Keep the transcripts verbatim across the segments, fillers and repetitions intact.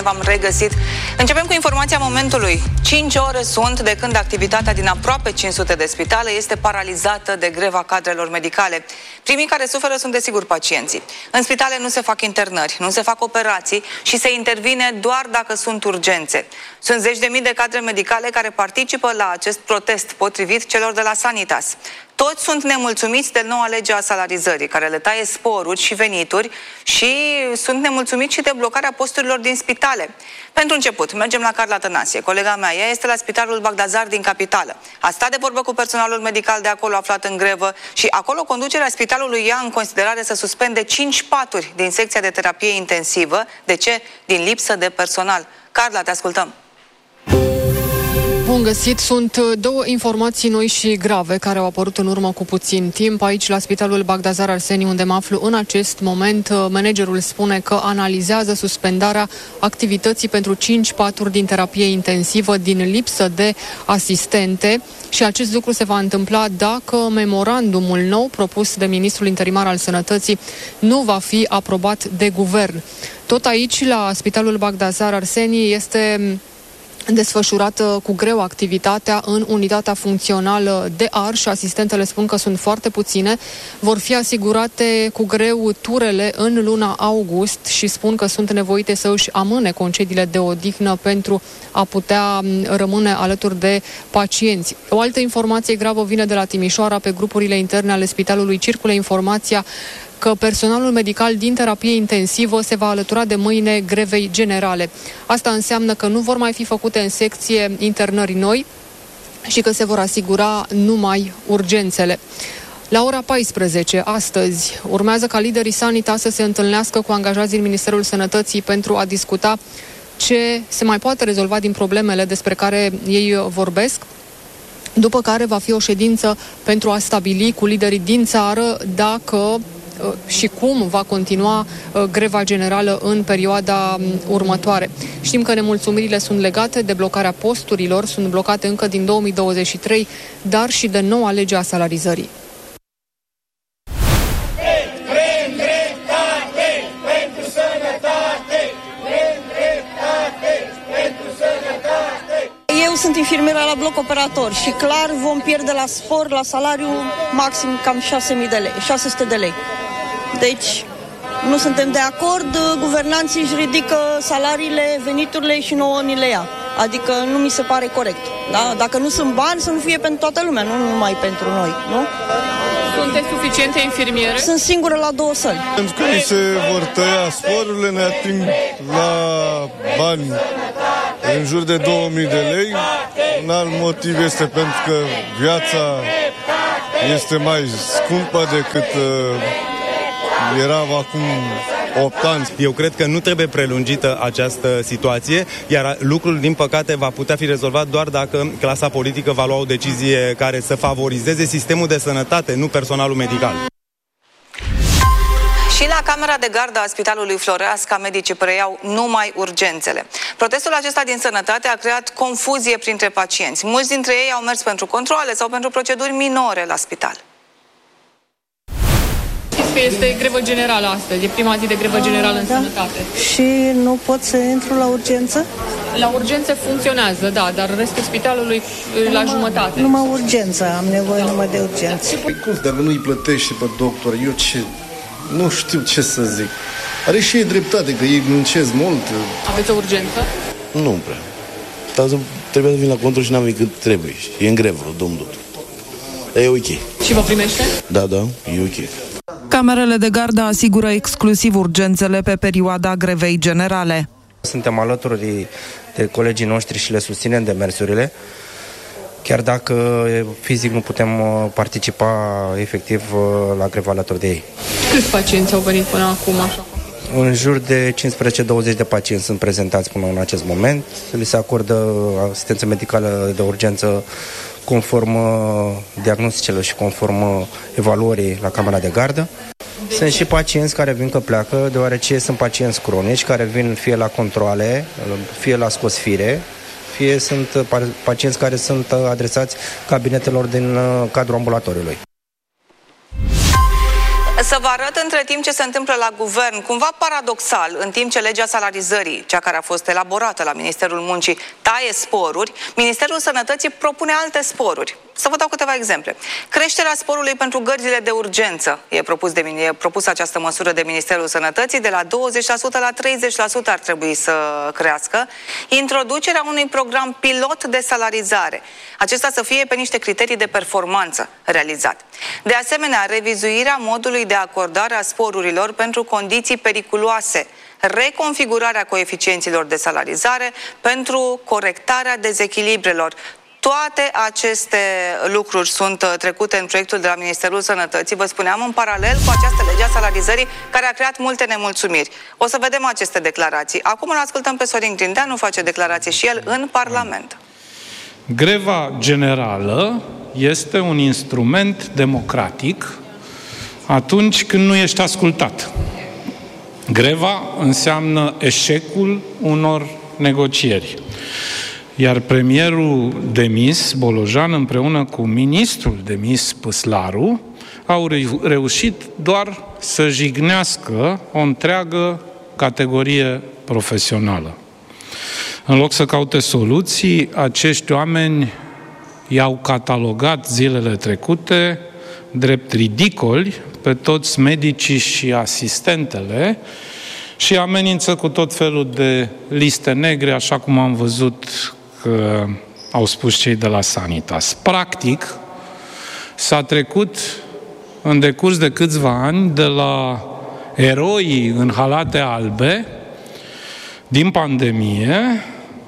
V-am regăsit. Începem cu informația momentului. cinci ore sunt de când activitatea din aproape cinci sute de spitale este paralizată de greva cadrelor medicale. Primii care suferă sunt desigur pacienții. În spitale nu se fac internări, nu se fac operații și se intervine doar dacă sunt urgențe. Sunt zeci de mii de cadre medicale care participă la acest protest, potrivit celor de la Sanitas. Toți sunt nemulțumiți de noua lege a salarizării, care le taie sporuri și venituri, și sunt nemulțumiți și de blocarea posturilor din spitale. Pentru început, mergem la Carla Tănase, colega mea. Ea este la Spitalul Bagdazar din capitală. A stat de vorbă cu personalul medical de acolo aflat în grevă și acolo conducerea spitalului ia în considerare să suspende cinci paturi din secția de terapie intensivă. De ce? Din lipsă de personal. Carla, te ascultăm. Bun găsit, sunt două informații noi și grave care au apărut în urmă cu puțin timp aici la Spitalul Bagdazar Arseni, unde mă aflu în acest moment. Managerul spune că analizează suspendarea activității pentru cinci paturi din terapie intensivă din lipsă de asistente și acest lucru se va întâmpla dacă memorandumul nou propus de ministrul interimar al Sănătății nu va fi aprobat de guvern. Tot aici, la Spitalul Bagdazar Arseni, este desfășurată cu greu activitatea în unitatea funcțională de Arș. Asistentele spun că sunt foarte puține. Vor fi asigurate cu greu turele în luna august și spun că sunt nevoite să își amâne concediile de odihnă pentru a putea rămâne alături de pacienți. O altă informație gravă vine de la Timișoara. Pe grupurile interne ale spitalului circulă informația că personalul medical din terapie intensivă se va alătura de mâine grevei generale. Asta înseamnă că nu vor mai fi făcute în secție internări noi și că se vor asigura numai urgențele. La ora paisprezece, astăzi, urmează ca liderii Sanitas să se întâlnească cu angajații din Ministerul Sănătății pentru a discuta ce se mai poate rezolva din problemele despre care ei vorbesc, după care va fi o ședință pentru a stabili cu liderii din țară dacă și cum va continua uh, greva generală în perioada um, următoare. Știm că nemulțumirile sunt legate de blocarea posturilor, sunt blocate încă din două mii douăzeci și trei, dar și de noua lege a salarizării. Eu sunt infirmieră la bloc operator și clar vom pierde la spor, la salariu, maxim cam șase mii de lei, șase sute de lei. Deci nu suntem de acord, guvernanții își ridică salariile, veniturile și nouă ni le ia. Adică nu mi se pare corect. Da? Dacă nu sunt bani, să nu fie pentru toată lumea, nu numai pentru noi. Nu? Sunteți suficiente infirmiere? Sunt singură la două săli. Pentru că ni se vor tăia sporurile, ne ating la bani în jur de două mii de lei. Un alt motiv este pentru că viața este mai scumpă decât uh, era acum opt ani. Eu cred că nu trebuie prelungită această situație, iar lucrul, din păcate, va putea fi rezolvat doar dacă clasa politică va lua o decizie care să favorizeze sistemul de sănătate, nu personalul medical. Și la camera de gardă a Spitalului Floreasca, medicii preiau numai urgențele. Protestul acesta din sănătate a creat confuzie printre pacienți. Mulți dintre ei au mers pentru controale sau pentru proceduri minore la spital. Știți că este grevă generală astăzi, e prima zi de grevă generală în da. sănătate. Și nu pot să intru la urgență? La urgențe funcționează, da, dar restul spitalului numai, la jumătate. Numai urgență, am nevoie numai de urgență. Păi cum, dacă nu îi plătește pe doctor, eu ce... Nu știu ce să zic. Are și ei dreptate, că ei muncesc mult. Aveți o urgență? Nu prea. Dar trebuie să vin la control și n-am venit cât trebuie. E în grevă, domnul doctor. E ok. Și vă primește? Da, da, e ok. Camerele de gardă asigură exclusiv urgențele pe perioada grevei generale. Suntem alături de, de colegii noștri și le susținem demersurile, chiar dacă fizic nu putem participa efectiv la greva alături de ei. Câți pacienți au venit până acum? Așa? În jur de cincisprezece douăzeci de pacienți sunt prezentați până în acest moment. Li se acordă asistență medicală de urgență conform diagnosticelor și conform evaluării la camera de gardă. Sunt și pacienți care vin că pleacă, deoarece sunt pacienți cronici care vin fie la controale, fie la scosfire, fie sunt pacienți care sunt adresați cabinetelor din cadrul ambulatoriului. Să vă arăt între timp ce se întâmplă la guvern, cumva paradoxal, în timp ce legea salarizării, cea care a fost elaborată la Ministerul Muncii, taie sporuri, Ministerul Sănătății propune alte sporuri. Să vă dau câteva exemple. Creșterea sporului pentru gărzile de urgență. E propus, de, e propus această măsură de Ministerul Sănătății, de la douăzeci la sută la treizeci la sută ar trebui să crească. Introducerea unui program pilot de salarizare. Acesta să fie pe niște criterii de performanță realizat. De asemenea, revizuirea modului de acordare a sporurilor pentru condiții periculoase, reconfigurarea coeficienților de salarizare pentru corectarea dezechilibrelor. Toate aceste lucruri sunt trecute în proiectul de la Ministerul Sănătății, vă spuneam, în paralel cu această lege a salarizării care a creat multe nemulțumiri. O să vedem aceste declarații. Acum îl ascultăm pe Sorin Grindeanu, face declarații și el în Parlament. Greva generală este un instrument democratic atunci când nu ești ascultat. Greva înseamnă eșecul unor negocieri. Iar premierul demis, Bolojan, împreună cu ministrul demis, Păslaru, au reușit doar să jignească o întreagă categorie profesională. În loc să caute soluții, acești oameni i-au catalogat zilele trecute drept ridicoli pe toți medicii și asistentele și amenință cu tot felul de liste negre, așa cum am văzut că au spus cei de la Sanitas. Practic, s-a trecut în decurs de câțiva ani de la eroii în halate albe din pandemie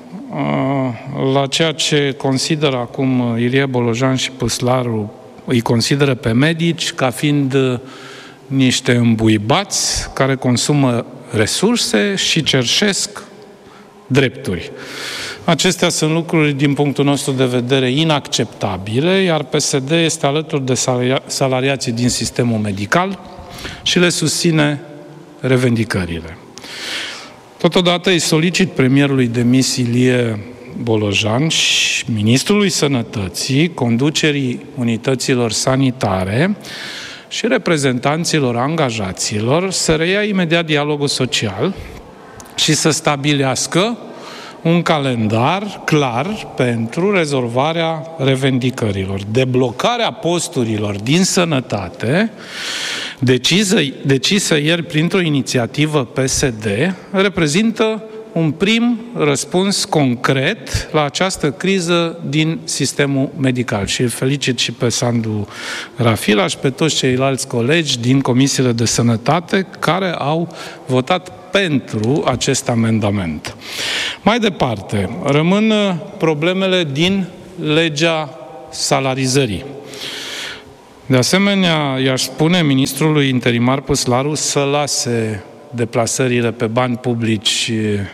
la ceea ce consideră acum Ilie Bolojan și Păslaru, îi consideră pe medici ca fiind niște îmbuibați care consumă resurse și cerșesc drepturi. Acestea sunt lucruri, din punctul nostru de vedere, inacceptabile, iar P S D este alături de salariații din sistemul medical și le susține revendicările. Totodată îi solicit premierului demis Ilie Bolojan și ministrului Sănătății, conducerii unităților sanitare și reprezentanților angajaților să reia imediat dialogul social și să stabilească un calendar clar pentru rezolvarea revendicărilor. Deblocarea posturilor din sănătate, decisă, decisă ieri printr-o inițiativă P S D, reprezintă un prim răspuns concret la această criză din sistemul medical. Și îl felicit și pe Sandu Rafila și pe toți ceilalți colegi din comisiile de sănătate care au votat pentru acest amendament. Mai departe, rămân problemele din legea salarizării. De asemenea, i-aș spune ministrului interimar Păslaru să lase deplasările pe bani publici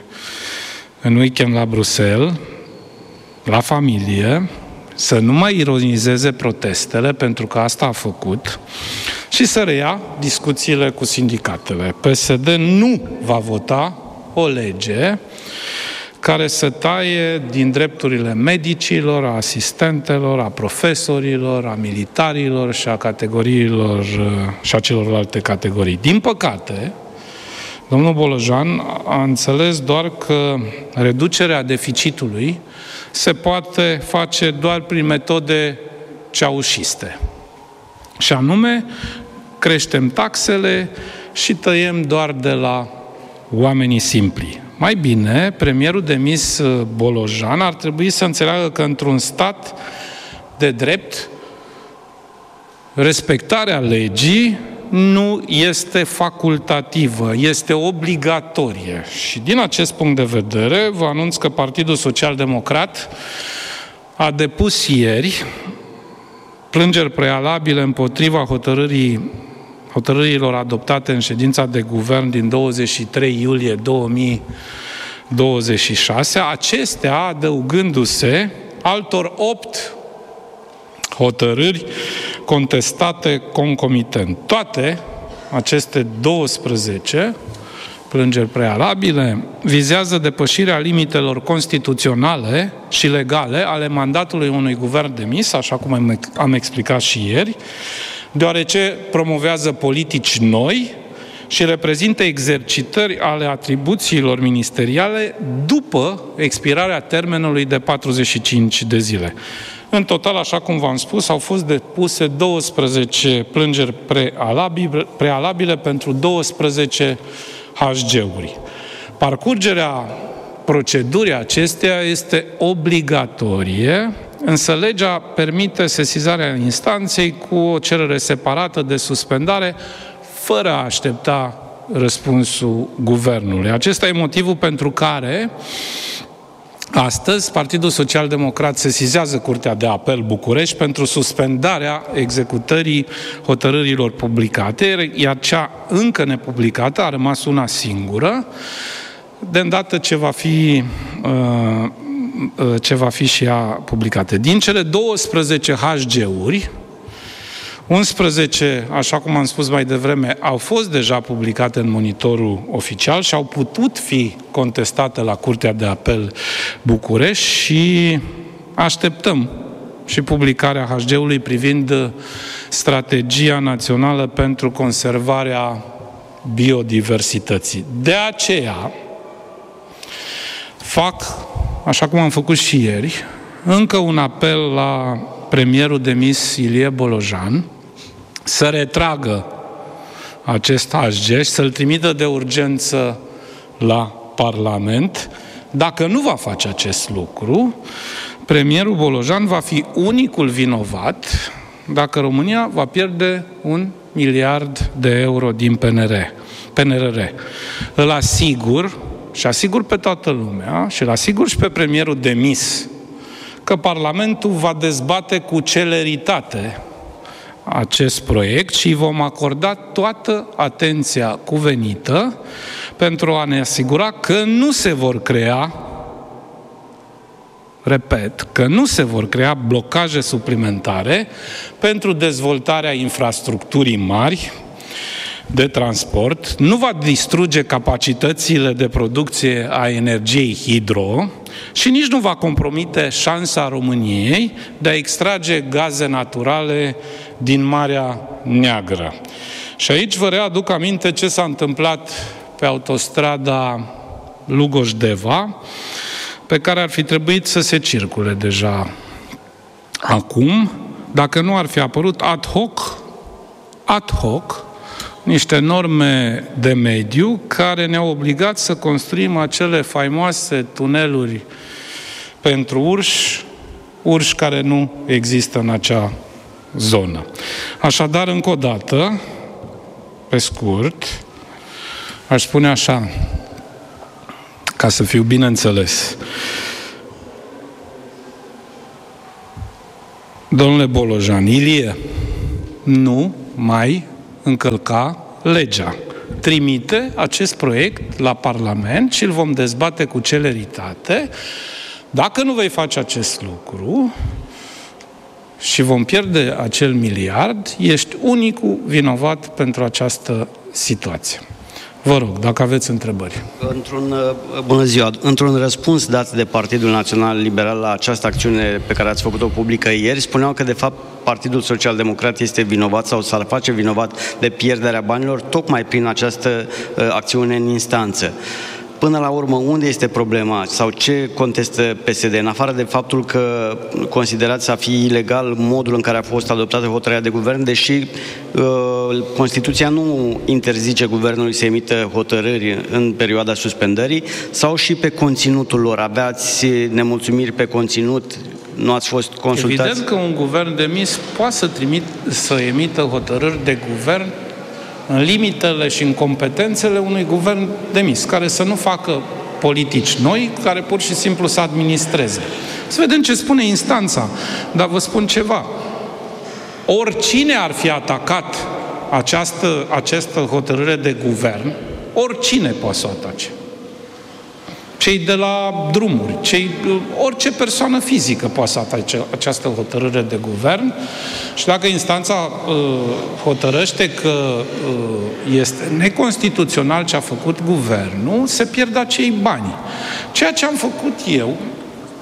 în weekend la Bruxelles, la familie, să nu mai ironizeze protestele, pentru că asta a făcut, și să reia discuțiile cu sindicatele. P S D nu va vota o lege care să taie din drepturile medicilor, a asistentelor, a profesorilor, a militarilor și a categoriilor și a celorlalte categorii. Din păcate, domnul Bolojan a înțeles doar că reducerea deficitului se poate face doar prin metode ceaușiste. Și anume, creștem taxele și tăiem doar de la oamenii simpli. Mai bine, premierul demis Bolojan ar trebui să înțeleagă că într-un stat de drept, respectarea legii nu este facultativă, este obligatorie. Și din acest punct de vedere, vă anunț că Partidul Social-Democrat a depus ieri plângeri prealabile împotriva hotărârii, hotărârilor adoptate în ședința de guvern din douăzeci și trei iulie două mii douăzeci și șase, acestea adăugându-se altor opt hotărâri contestate concomitent. Toate aceste douăsprezece plângeri prealabile vizează depășirea limitelor constituționale și legale ale mandatului unui guvern demis, așa cum am explicat și ieri, deoarece promovează politici noi și reprezintă exercitări ale atribuțiilor ministeriale după expirarea termenului de patruzeci și cinci de zile. În total, așa cum v-am spus, au fost depuse douăsprezece plângeri prealabile, prealabile pentru douăsprezece H G-uri. Parcurgerea procedurii acesteia este obligatorie, însă legea permite sesizarea instanței cu o cerere separată de suspendare, fără a aștepta răspunsul guvernului. Acesta e motivul pentru care astăzi Partidul Social-Democrat sesizează Curtea de Apel București pentru suspendarea executării hotărârilor publicate, iar cea încă nepublicată a rămas una singură, de îndată ce va fi, ce va fi și ea publicată. Din cele douăsprezece H G-uri, unsprezece, așa cum am spus mai devreme, au fost deja publicate în monitorul oficial și au putut fi contestate la Curtea de Apel București și așteptăm și publicarea H G-ului privind strategia națională pentru conservarea biodiversității. De aceea fac, așa cum am făcut și ieri, încă un apel la premierul demis Ilie Bolojan să retragă acest H G și să-l trimită de urgență la Parlament. Dacă nu va face acest lucru, premierul Bolojan va fi unicul vinovat dacă România va pierde un miliard de euro din P N R. P N R R. Îl asigur și asigur pe toată lumea și îl asigur și pe premierul demis că Parlamentul va dezbate cu celeritate acest proiect și vom acorda toată atenția cuvenită pentru a ne asigura că nu se vor crea, repet, că nu se vor crea blocaje suplimentare pentru dezvoltarea infrastructurii mari de transport, nu va distruge capacitățile de producție a energiei hidro și nici nu va compromite șansa României de a extrage gaze naturale din Marea Neagră. Și aici vă readuc aminte ce s-a întâmplat pe autostrada Lugoș-Deva, pe care ar fi trebuit să se circule deja acum, dacă nu ar fi apărut ad hoc, ad hoc, niște norme de mediu care ne-au obligat să construim acele faimoase tuneluri pentru urși, urși care nu există în acea zonă. Așadar, încă o dată, pe scurt, aș spune așa, ca să fiu bine înțeles. Domnule Bolojan, Ilie, nu mai încălca legea. Trimite acest proiect la Parlament și îl vom dezbate cu celeritate. Dacă nu vei face acest lucru și vom pierde acel miliard, ești unicul vinovat pentru această situație. Vă rog, dacă aveți întrebări. Într-un, bună ziua! Într-un răspuns dat de Partidul Național Liberal la această acțiune pe care ați făcut-o publică ieri, spuneau că, de fapt, Partidul Social-Democrat este vinovat sau s-ar face vinovat de pierderea banilor tocmai prin această uh, acțiune în instanță. Până la urmă, unde este problema sau ce contestă P S D, în afară de faptul că considerați a fi ilegal modul în care a fost adoptată hotărârea de guvern, deși uh, Constituția nu interzice guvernului să emită hotărâri în perioada suspendării, sau și pe conținutul lor? Aveați nemulțumiri pe conținut? Nu ați fost consultați? Evident că un guvern demis poate să, trimit, să emită hotărâri de guvern în limitele și în competențele unui guvern demis, care să nu facă politici noi, care pur și simplu să administreze. Să vedem ce spune instanța. Dar vă spun ceva. Oricine ar fi atacat această, această hotărâre de guvern, oricine poate să o atace. Cei de la drumuri, cei, orice persoană fizică poate să atace această hotărâre de guvern și dacă instanța uh, hotărăște că uh, este neconstituțional ce a făcut guvernul, se pierd acei bani. Ceea ce am făcut eu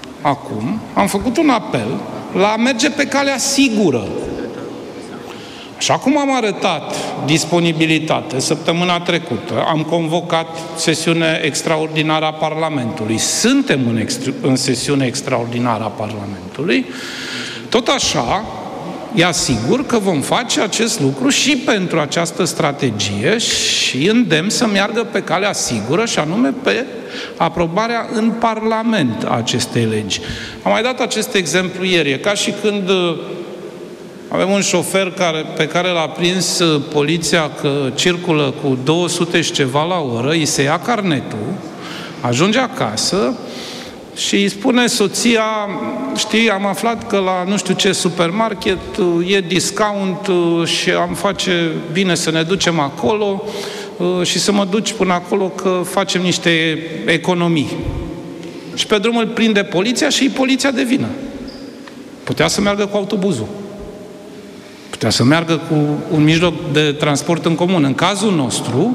acum, am făcut un apel la a merge pe calea sigură. Așa cum am arătat disponibilitate săptămâna trecută, am convocat sesiune extraordinară a Parlamentului, suntem în, extra, în sesiune extraordinară a Parlamentului, tot așa îi asigur că vom face acest lucru și pentru această strategie și îndemn să meargă pe calea sigură și anume pe aprobarea în Parlament a acestei legi. Am mai dat acest exemplu ieri, e ca și când avem un șofer care, pe care l-a prins poliția că circulă cu două sute și ceva la oră, îi se ia carnetul, ajunge acasă și îi spune soția, știi, am aflat că la nu știu ce supermarket e discount și am face bine să ne ducem acolo și să mă duci până acolo că facem niște economii. Și pe drum îl prinde poliția și e poliția de vină. Putea să meargă cu autobuzul. Putea să meargă cu un mijloc de transport în comun. În cazul nostru,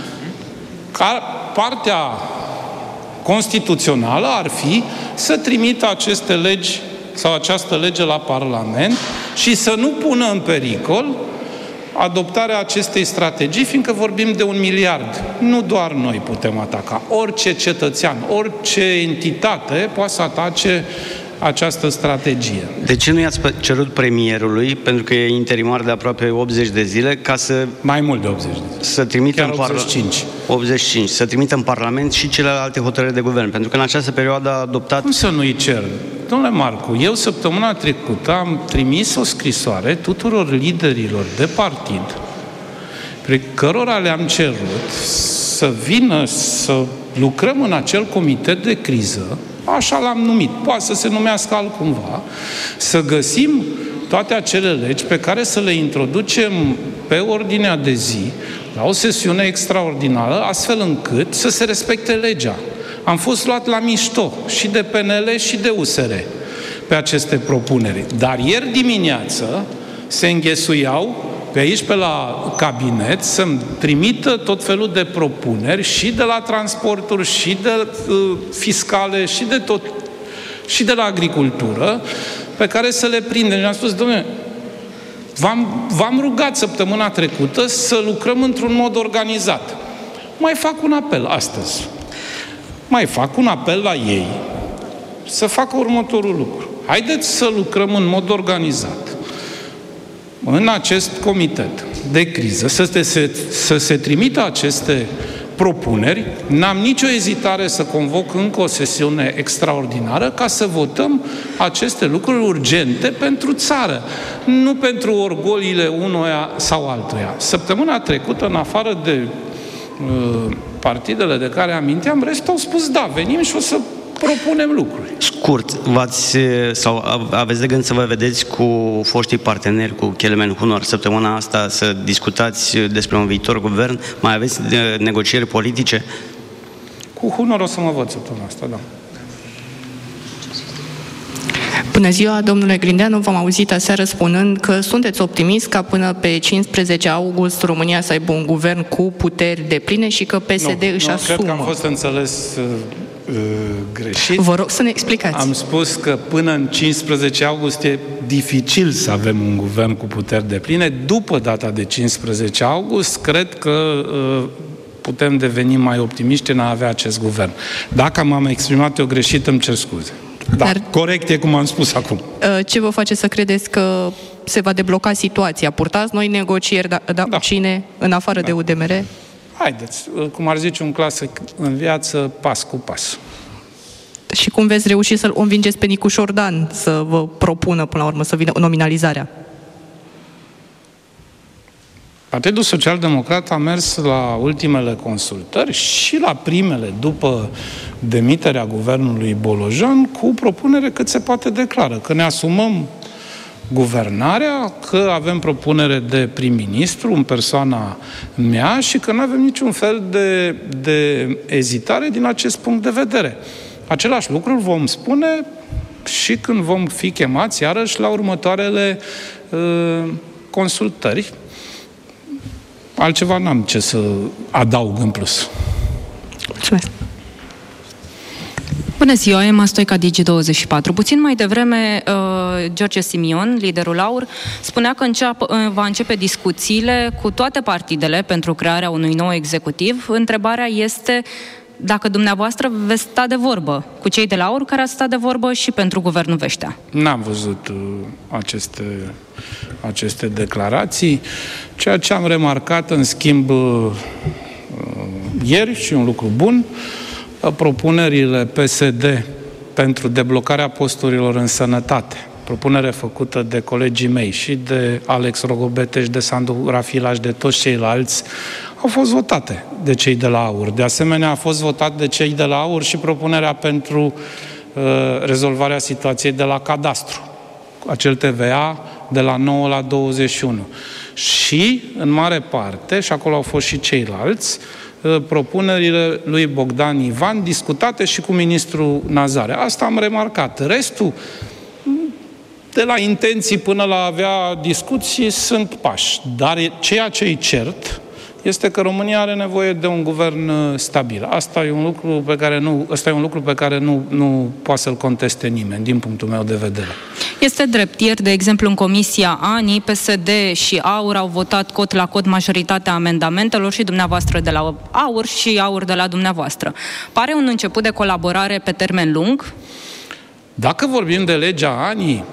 ca partea constituțională ar fi să trimită aceste legi sau această lege la Parlament și să nu pună în pericol adoptarea acestei strategii, fiindcă vorbim de un miliard. Nu doar noi putem ataca. Orice cetățean, orice entitate poate să atace această strategie. De ce nu i-ați cerut premierului, pentru că e interimar de aproape optzeci de zile, ca să... Mai mult de optzeci de zile. Să trimită în optzeci și cinci. optzeci și cinci. Să trimită în Parlament și celelalte hotărâri de guvern, pentru că în această perioadă a adoptat... Cum să nu-i cer? Domnule Marcu, eu săptămâna trecută am trimis o scrisoare tuturor liderilor de partid pe cărora le-am cerut să vină să lucrăm în acel comitet de criză, așa l-am numit, poate să se numească altcumva, să găsim toate acele legi pe care să le introducem pe ordinea de zi la o sesiune extraordinară, astfel încât să se respecte legea. Am fost luat la mișto și de P N L și de U S R pe aceste propuneri. Dar ieri dimineață se înghesuiau pe aici, pe la cabinet, să-mi trimită tot felul de propuneri și de la transporturi, și de uh, fiscale, și de tot, și de la agricultură, pe care să le prindem. Și am spus, dom'le, v-am, v-am rugat săptămâna trecută să lucrăm într-un mod organizat. Mai fac un apel astăzi. Mai fac un apel la ei să facă următorul lucru. Haideți să lucrăm în mod organizat în acest comitet de criză, să, te, se, să se trimită aceste propuneri. N-am nicio ezitare să convoc încă o sesiune extraordinară ca să votăm aceste lucruri urgente pentru țară, nu pentru orgoliile unuia sau altuia. Săptămâna trecută, în afară de uh, partidele de care aminteam, restul au spus da, venim și o să propunem lucruri. Scurt, v-ați, sau aveți de gând să vă vedeți cu foștii parteneri, cu Kelemen Hunor, săptămâna asta să discutați despre un viitor guvern? Mai aveți negocieri politice? Cu Hunor o să mă văd săptămâna asta, da. Bună ziua, domnule Grindeanu, v-am auzit aseară spunând că sunteți optimist ca până pe cincisprezece august România să aibă un guvern cu puteri depline și că P S D nu, își nu, asumă. Cred că am fost înțeles uh, uh, greșit. Vă rog să ne explicați. Am spus că până în cincisprezece august e dificil să avem un guvern cu puteri depline. După data de cincisprezece august, cred că uh, putem deveni mai optimiști în a avea acest guvern. Dacă m-am exprimat eu greșit, îmi cer scuze. Da, dar corect e cum am spus acum. Ce vă face să credeți că se va debloca situația? Purtați noi negocieri, da, da, da. Cine, în afară da. de U D M R? Haideți, cum ar zice un clasic în viață, pas cu pas. Și cum veți reuși să-l convingeți pe Nicu Șordan să vă propună, până la urmă, să vină nominalizarea? Partidul Social-Democrat a mers la ultimele consultări și la primele, după demiterea guvernului Bolojan, cu propunere cât se poate declară, că ne asumăm guvernarea, că avem propunere de prim-ministru în persoana mea și că nu avem niciun fel de, de ezitare din acest punct de vedere. Același lucru vom spune și când vom fi chemați iarăși la următoarele uh, consultări. Altceva n-am ce să adaug în plus. Mulțumesc. Bună ziua, Emma Stoica, Digi douăzeci și patru. Puțin mai devreme, uh, George Simion, liderul AUR, spunea că înceap, uh, va începe discuțiile cu toate partidele pentru crearea unui nou executiv. Întrebarea este dacă dumneavoastră veți sta de vorbă cu cei de la AUR care ați stat de vorbă și pentru Guvernul Veștea. N-am văzut uh, aceste, aceste declarații. Ceea ce am remarcat, în schimb, uh, ieri, și un lucru bun, propunerile P S D pentru deblocarea posturilor în sănătate, propunere făcută de colegii mei și de Alex Rogobete și de Sandu Rafila și de toți ceilalți, au fost votate de cei de la AUR. De asemenea, a fost votat de cei de la AUR și propunerea pentru uh, rezolvarea situației de la cadastru, acel T V A de la nouă la douăzeci și unu. Și, în mare parte, și acolo au fost și ceilalți, propunerile lui Bogdan Ivan, discutate și cu ministrul Nazare. Asta am remarcat. Restul, de la intenții până la a avea discuții, sunt pași. Dar ceea ce îi cert este că România are nevoie de un guvern stabil. Asta e un lucru pe care nu, asta e un lucru pe care nu, nu poate să-l conteste nimeni, din punctul meu de vedere. Este drept. Ieri, de exemplu, în Comisia A N I, P S D și AUR au votat cot la cot majoritatea amendamentelor, și dumneavoastră de la AUR și AUR de la dumneavoastră. Pare un început de colaborare pe termen lung? Dacă vorbim de legea A N I,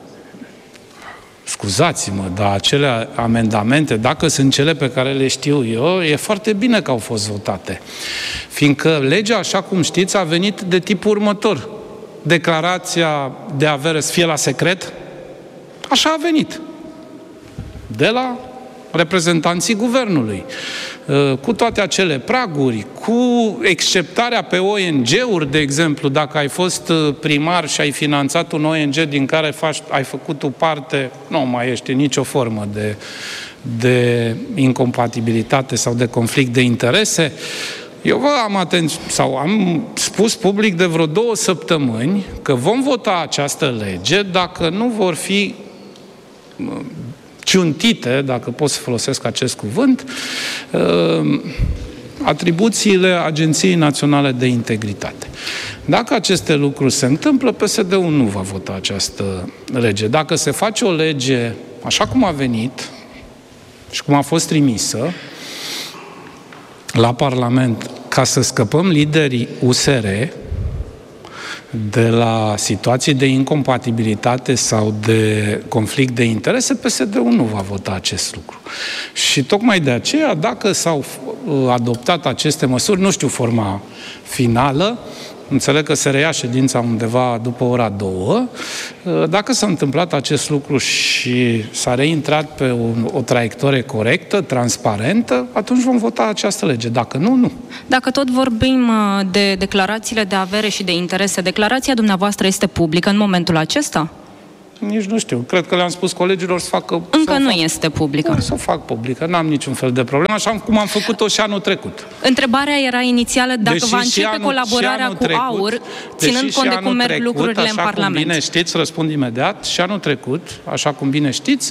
scuzați-mă, dar acele amendamente, dacă sunt cele pe care le știu eu, e foarte bine că au fost votate. Fiindcă legea, așa cum știți, a venit de tipul următor. Declarația de avere să fie la secret, așa a venit. De la reprezentanții guvernului. Cu toate acele praguri, cu exceptarea pe O N G-uri, de exemplu, dacă ai fost primar și ai finanțat un O N G din care faci, ai făcut o parte, nu mai ești nicio formă de, de incompatibilitate sau de conflict de interese. Eu vă am atenț- sau am spus public de vreo două săptămâni că vom vota această lege dacă nu vor fi ciuntite, dacă pot să folosesc acest cuvânt, atribuțiile Agenției Naționale de Integritate. Dacă aceste lucruri se întâmplă, P S D-ul nu va vota această lege. Dacă se face o lege așa cum a venit și cum a fost trimisă la Parlament, ca să scăpăm liderii U S R de la situații de incompatibilitate sau de conflict de interese, P S D-ul nu va vota acest lucru. Și tocmai de aceea, dacă s-au adoptat aceste măsuri, nu știu forma finală, înțeleg că se reia ședința undeva după ora două. Dacă s-a întâmplat acest lucru și s-a reintrat pe o, o traiectorie corectă, transparentă, atunci vom vota această lege. Dacă nu, nu. Dacă tot vorbim de declarațiile de avere și de interese, declarația dumneavoastră este publică în momentul acesta? Nici nu știu. Cred că le-am spus colegilor să facă... Încă să nu fac, este publică. Să o fac publică. N-am niciun fel de problemă, așa cum am făcut-o și anul trecut. Întrebarea era inițială dacă deși va începe anul, colaborarea cu trecut, AUR, ținând cont de cum merg trecut, lucrurile în Parlament. Cum bine știți, răspund imediat, și anul trecut, așa cum bine știți,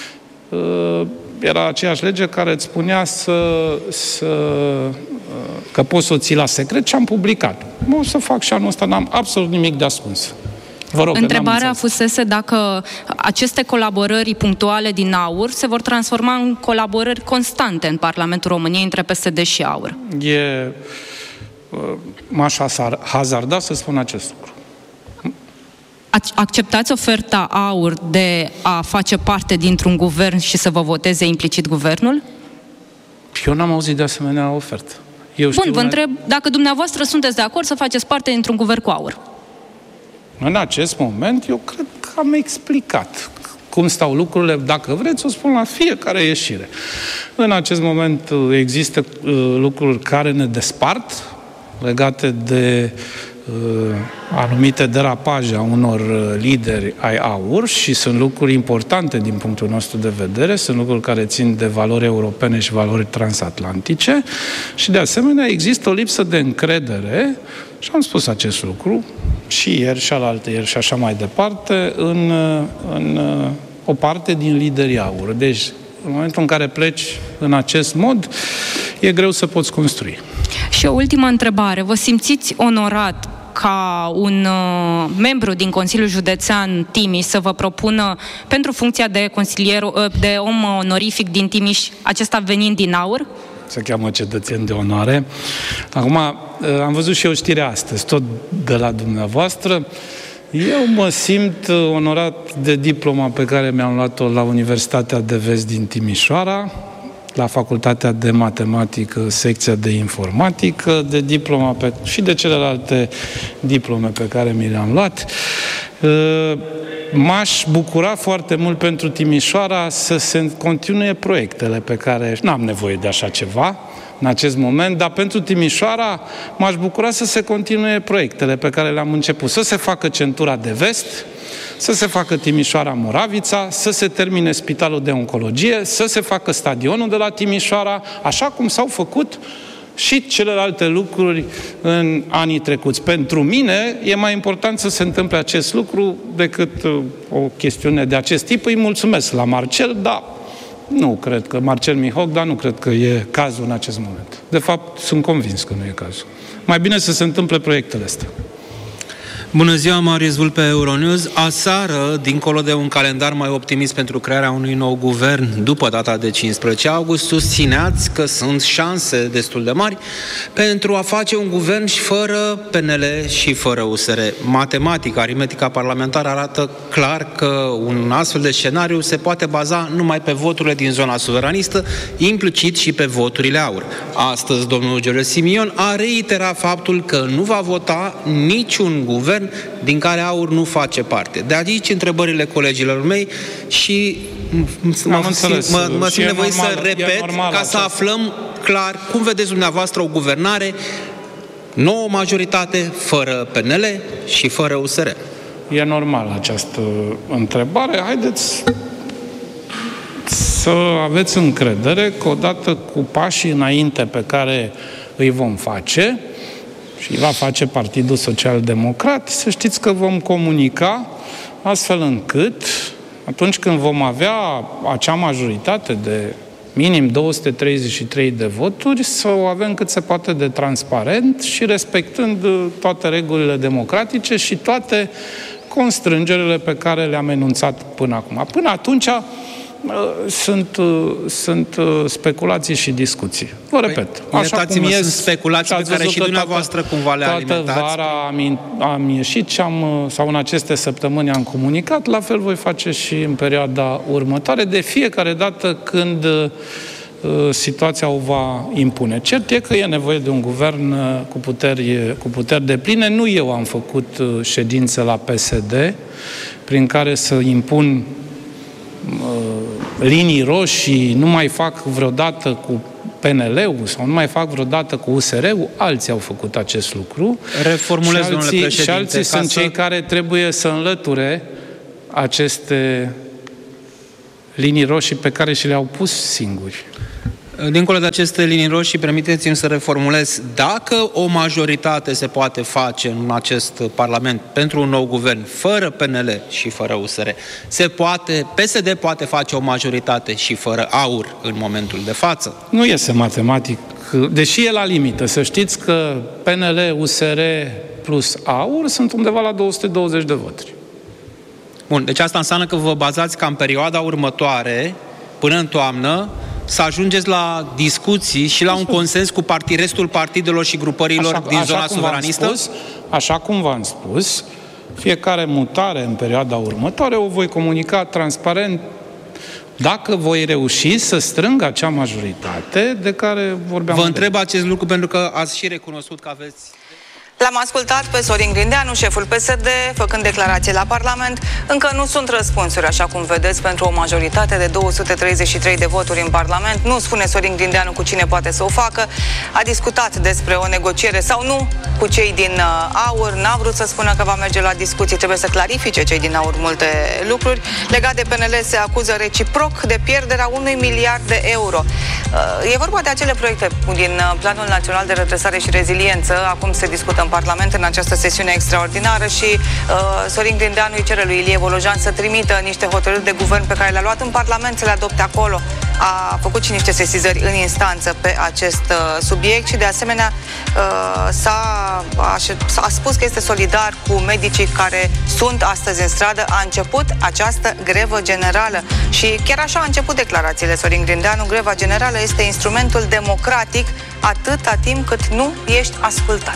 era aceeași lege care îți spunea să, să, că poți să o ții la secret și am publicat. O să fac și anul ăsta, n-am absolut nimic de ascuns. Vă rog, întrebarea fusese dacă aceste colaborări punctuale din AUR se vor transforma în colaborări constante în Parlamentul României între P S D și AUR. E... m-aș hazarda să spun acest lucru. Acceptați oferta AUR de a face parte dintr-un guvern și să vă voteze implicit guvernul? Eu n-am auzit de asemenea ofertă. Eu Bun, vă una... întreb dacă dumneavoastră sunteți de acord să faceți parte dintr-un guvern cu AUR. În acest moment, eu cred că am explicat cum stau lucrurile. Dacă vreți, o spun la fiecare ieșire. În acest moment există uh, lucruri care ne despart, legate de uh, anumite derapaje a unor lideri ai AUR și sunt lucruri importante din punctul nostru de vedere, sunt lucruri care țin de valori europene și valori transatlantice și de asemenea există o lipsă de încredere, și am spus acest lucru și ieri și alaltă ieri și așa mai departe, în, în o parte din liderii AUR. Deci, în momentul în care pleci în acest mod, e greu să poți construi. Și o ultimă întrebare. Vă simțiți onorat ca un uh, membru din Consiliul Județean Timiș să vă propună pentru funcția de consilier, uh, de om onorific din Timiș, acesta venind din Aur? Se cheamă cetățen de onoare. Acum, am văzut și eu știrea astăzi, tot de la dumneavoastră. Eu mă simt onorat de diploma pe care mi-am luat-o la Universitatea de Vest din Timișoara, la Facultatea de Matematică, secția de informatică, de diploma pe, și de celelalte diplome pe care mi le-am luat. M-aș bucura foarte mult pentru Timișoara să se continue proiectele pe care n-am nevoie de așa ceva în acest moment, dar pentru Timișoara m-aș bucura să se continue proiectele pe care le-am început. Să se facă centura de vest, să se facă Timișoara-Moravița, să se termine spitalul de oncologie, să se facă stadionul de la Timișoara, așa cum s-au făcut și celelalte lucruri în anii trecuți. Pentru mine e mai important să se întâmple acest lucru decât uh, o chestiune de acest tip. Îi mulțumesc la Marcel, dar nu cred că, Marcel Mihoc, dar nu cred că e cazul în acest moment. De fapt, sunt convins că nu e cazul. Mai bine să se întâmple proiectele astea. Bună ziua, Marius Vulpe, Euronews. Aseară, dincolo de un calendar mai optimist pentru crearea unui nou guvern după data de cincisprezece august, susțineați că sunt șanse destul de mari pentru a face un guvern și fără P N L și fără U S R. Matematica, aritmetica parlamentară arată clar că un astfel de scenariu se poate baza numai pe voturile din zona suveranistă, implicit și pe voturile aur. Astăzi, domnul George Simion a reiterat faptul că nu va vota niciun guvern din care aur nu face parte. De aici întrebările colegilor mei și mă, înțeles, mă, mă simt nevoie să repet ca să aflăm clar cum vedeți dumneavoastră o guvernare, nouă majoritate, fără P N L și fără U S R. E normal această întrebare. Haideți să aveți încredere că odată cu pașii înainte pe care îi vom face și va face Partidul Social-Democrat, să știți că vom comunica astfel încât, atunci când vom avea acea majoritate de minim două sute treizeci și trei de voturi, să o avem cât se poate de transparent și respectând toate regulile democratice și toate constrângerile pe care le-am enunțat până acum. Până atunci, Sunt, sunt speculații și așa Vă repet. Păi, așa cum ies, sunt speculații pe care și dumneavoastră toată, cumva le alimentați. Toată vara am, am ieșit și am, sau în aceste săptămâni am comunicat, la fel voi face și în perioada următoare, de fiecare dată când uh, situația o va impune. Cert e că e nevoie de un guvern uh, cu puteri, cu puteri depline. Nu eu am făcut uh, ședințe la P S D prin care să impun linii roșii, nu mai fac vreodată cu P N L-ul sau nu mai fac vreodată cu U S R-ul, alții au făcut acest lucru. Reformulez, și alții, și alții sunt să... cei care trebuie să înlăture aceste linii roșii pe care și le-au pus singuri. Dincolo de aceste linii roșii, permiteți-mi să reformulez. Dacă o majoritate se poate face în acest Parlament pentru un nou guvern, fără P N L și fără U S R, se poate, P S D poate face o majoritate și fără aur în momentul de față? Nu iese matematic, deși e la limită. Să știți că P N L, U S R plus aur sunt undeva la două sute douăzeci de voturi. Bun, deci asta înseamnă că vă bazați ca în perioada următoare, până în toamnă, să ajungeți la discuții și la un consens cu partii, restul partidelor și grupărilor așa, din așa zona suveranistă? Spus, așa cum v-am spus, fiecare mutare în perioada următoare o voi comunica transparent dacă voi reuși să strâng acea majoritate de care vorbeam. Vă întreb acest lucru pentru că ați și recunoscut că aveți... L-am ascultat pe Sorin Grindeanu, șeful P S D, făcând declarație la Parlament. Încă nu sunt răspunsuri, așa cum vedeți, pentru o majoritate de două sute treizeci și trei de voturi în Parlament. Nu spune Sorin Grindeanu cu cine poate să o facă. A discutat despre o negociere sau nu cu cei din AUR. N-a vrut să spună că va merge la discuții. Trebuie să clarifice cei din AUR multe lucruri. Legat de P N L, se acuză reciproc de pierderea unui miliard de euro. E vorba de acele proiecte din Planul Național de Redresare și Reziliență. Acum se discută în Parlament în această sesiune extraordinară și uh, Sorin Grindeanu îi cere lui Ilie Volojan să trimită niște hotărâri de guvern pe care le-a luat în Parlament să le adopte acolo. a făcut și niște sesizări în instanță pe acest uh, subiect și de asemenea uh, s-a, a, a spus că este solidar cu medicii care sunt astăzi în stradă. A început această grevă generală și chiar așa a început declarațiile Sorin Grindeanu. Greva generală este instrumentul democratic atâta timp cât nu ești ascultat.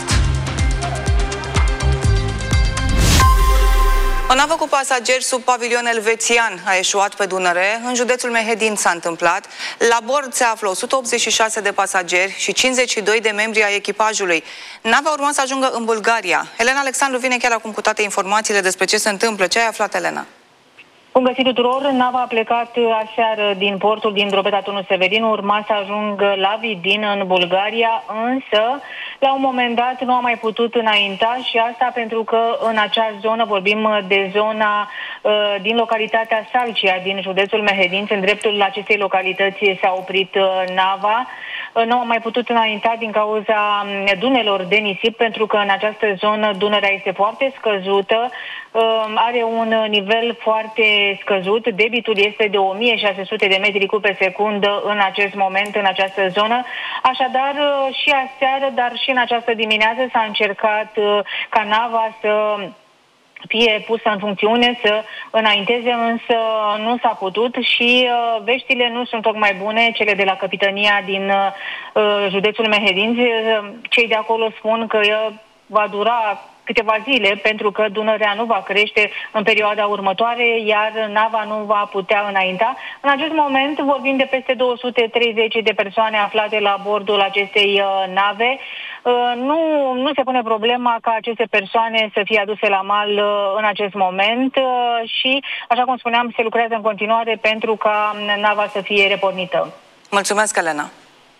O navă cu pasageri sub pavilion elvețian a eșuat pe Dunăre. În județul Mehedin s-a întâmplat. La bord se află o sută optzeci și șase de pasageri și cincizeci și doi de membri ai echipajului. Nava urma să ajungă în Bulgaria. Elena Alexandru vine chiar acum cu toate informațiile despre ce se întâmplă. Ce ai aflat, Elena? Bun găsit tuturor! Nava a plecat aseară din portul din Drobeta Turnul Severin, urma să ajungă la Vidin, în Bulgaria, însă la un moment dat nu a mai putut înainta și asta pentru că în acea zonă, vorbim de zona uh, din localitatea Salcia, din județul Mehedin, în dreptul acestei localități s-a oprit uh, nava. Uh, nu a mai putut înainta din cauza dunelor de nisip, pentru că în această zonă Dunărea este foarte scăzută, uh, are un nivel foarte scăzut, debitul este de o mie șase sute de metri cub pe secundă în acest moment, în această zonă. Așadar, și aseară, dar și în această dimineață s-a încercat ca nava să fie pusă în funcțiune, să înainteze, însă nu s-a putut și uh, veștile nu sunt tocmai bune, cele de la capitania din uh, județul Mehedin. Cei de acolo spun că uh, va dura câteva zile, pentru că Dunărea nu va crește în perioada următoare, iar nava nu va putea înainta. În acest moment vorbim de peste două sute treizeci de persoane aflate la bordul acestei uh, nave. Uh, nu, nu se pune problema ca aceste persoane să fie aduse la mal uh, în acest moment uh, și, așa cum spuneam, se lucrează în continuare pentru ca nava să fie repornită. Mulțumesc, Elena!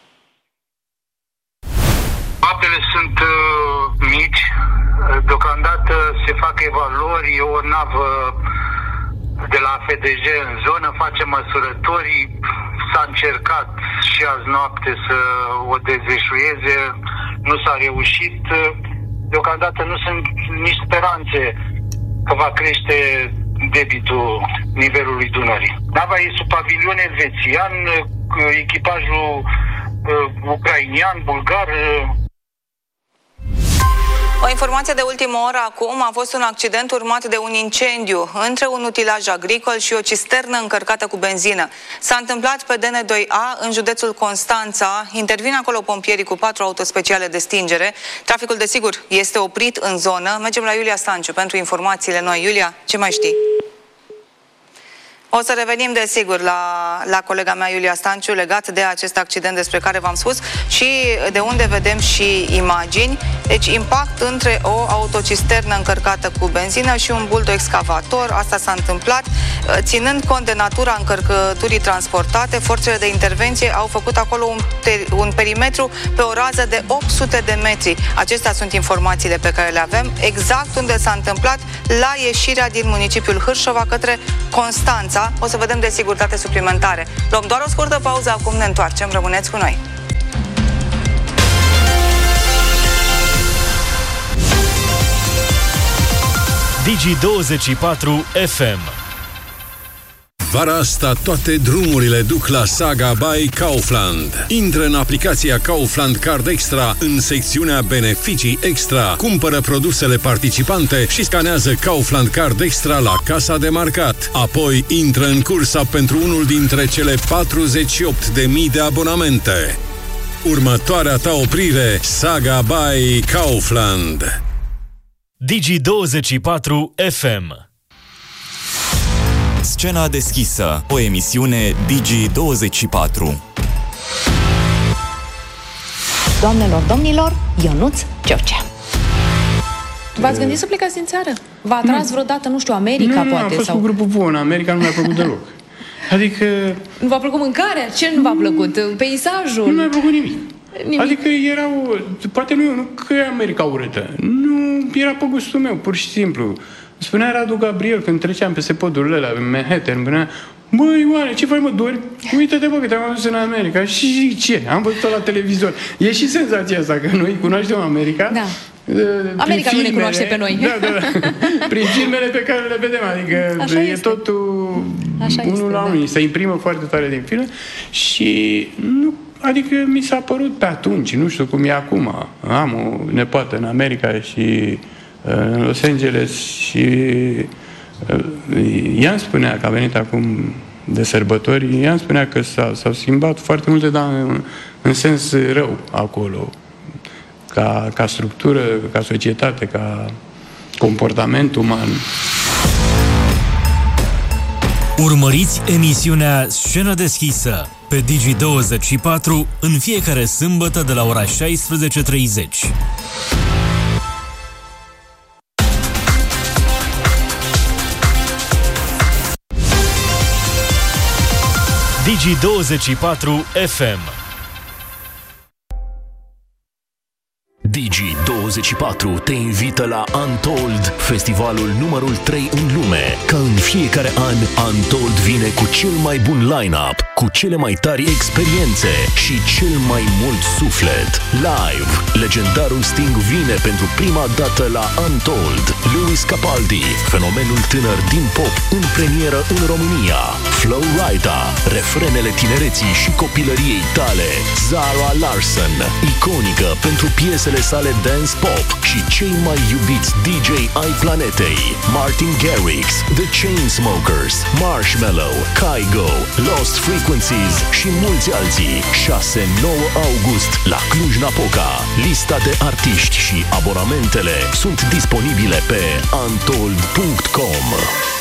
Apele sunt uh, mici. Deocamdată se fac evaluări, e o navă de la F D J în zonă, face măsurători, s-a încercat și azi noapte să o dezeșuieze, nu s-a reușit. Deocamdată nu sunt nici speranțe că va crește debitul nivelului Dunării. Nava e sub pavilion elvețian, echipajul uh, ucrainian, bulgar. O informație de ultimă oră acum: a fost un accident urmat de un incendiu între un utilaj agricol și o cisternă încărcată cu benzină. S-a întâmplat pe D N doi A în județul Constanța. Intervin acolo pompierii cu patru autospeciale de stingere. Traficul, desigur, este oprit în zonă. Mergem la Iulia Stanciu pentru informațiile noi. Iulia, ce mai știi? O să revenim, desigur, la, la colega mea Iulia Stanciu legat de acest accident despre care v-am spus și de unde vedem și imagini. Deci impact între o autocisternă încărcată cu benzină și un buldo-excavator. Asta s-a întâmplat. Ținând cont de natura încărcăturii transportate, forțele de intervenție au făcut acolo un, un perimetru pe o rază de opt sute de metri. Acestea sunt informațiile pe care le avem. Exact unde s-a întâmplat, la ieșirea din municipiul Hârșova către Constanța. O să vedem, desigur, date suplimentare. Luăm doar o scurtă pauză, acum ne întoarcem. Rămâneți cu noi! Digi douăzeci și patru F M. Vara asta toate drumurile duc la Saga by Kaufland. Intră în aplicația Kaufland Card Extra în secțiunea Beneficii Extra. Cumpără produsele participante și scanează Kaufland Card Extra la casa de marcat. Apoi intră în cursa pentru unul dintre cele patruzeci și opt de mii de abonamente. Următoarea ta oprire, Saga by Kaufland. Digi douăzeci și patru F M. Scena deschisă, o emisiune Digi douăzeci și patru. Doamnelor, domnilor, Ionuț George. V-ați gândit să plecați din țară? V-a atras vreodată, nu știu, America, nu, poate? Nu, a fost sau... cu grupul bun. America nu mi-a plăcut deloc. Adică... Nu v-a plăcut mâncarea? Ce nu v-a plăcut? Peisajul? Nu mi-a plăcut nimic. Nimic. Adică erau, poate nu, nu că e America urâtă, nu era pe gustul meu, pur și simplu. Spunea Radu Gabriel când treceam peste podurile alea în Manhattan, spunea: băi, oare, ce faci, mă, dori? Uite-te, bă, că te-am adus în America. Și ce? Am văzut-o la televizor. E și senzația asta, că noi cunoaștem America. Da. America filmele, nu ne cunoaște pe noi. Da, da, da. Prin filmele pe care le vedem. Adică așa e este. Totul așa unul este, la unul. Da. Se imprimă foarte tare din film. Și nu, adică mi s-a părut pe atunci, nu știu cum e acum. Am o nepoată în America și în Los Angeles și ea îmi spunea că a venit acum de sărbători, ea îmi spunea că s-au, s-au schimbat foarte multe, dar în, în sens rău acolo. Ca, ca structură, ca societate, ca comportament uman. Urmăriți emisiunea Scenă deschisă pe Digi douăzeci și patru în fiecare sâmbătă de la ora șaisprezece treizeci. Digi douăzeci și patru F M. Digi douăzeci și patru te invită la Untold, festivalul numărul trei în lume. Ca în fiecare an, Untold vine cu cel mai bun line-up, cu cele mai tari experiențe și cel mai mult suflet. Live, legendarul Sting vine pentru prima dată la Untold. Lewis Capaldi, fenomenul tânăr din pop, în premieră în România. Flo Rida, refrenele tinereții și copilăriei tale. Zara Larsson, iconică pentru piesele sale dance pop și cei mai iubiți D J ai planetei. Martin Garrix, The Chainsmokers, Marshmello, Kygo, Lost Frequencies și mulți alții. șase nouă august la Cluj-Napoca. Lista de artiști și abonamentele sunt disponibile pe untold punct com.